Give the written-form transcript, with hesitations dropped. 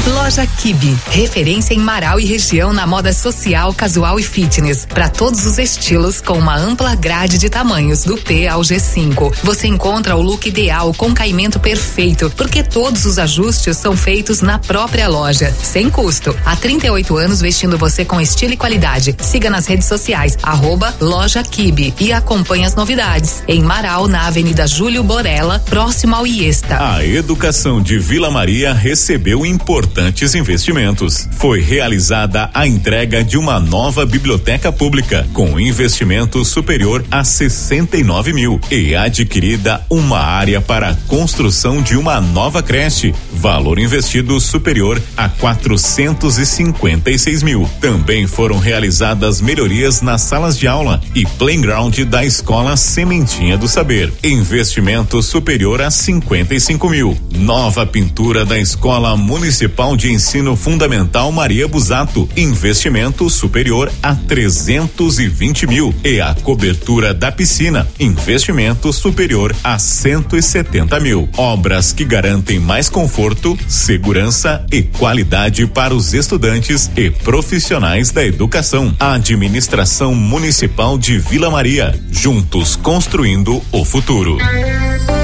Loja Kibe, referência em Marau e região na moda social, casual e fitness, para todos os estilos, com uma ampla grade de tamanhos do P ao G5. Você encontra o look ideal com caimento perfeito, porque todos os ajustes são feitos na própria loja, sem custo. Há 38 anos vestindo você com estilo e qualidade. Siga nas redes sociais @Loja Kibe e acompanhe as novidades. Em Marau, na Avenida Júlio Borella, próximo ao Iesta. A educação de Vila Maria recebeu importantes investimentos. Foi realizada a entrega de uma nova biblioteca pública com investimento superior a 69 mil e adquirida uma área para a construção de uma nova creche, valor investido superior a 456 mil. Também foram realizadas melhorias nas salas de aula e playground da escola Sementinha do Saber, investimento superior a 55 mil. Nova pintura da escola municipal de ensino fundamental Maria Busato, investimento superior a 320 mil e a cobertura da piscina, investimento superior a 170 mil. Obras que garantem mais conforto, segurança e qualidade para os estudantes e profissionais da educação. Administração Municipal de Vila Maria, juntos construindo o futuro.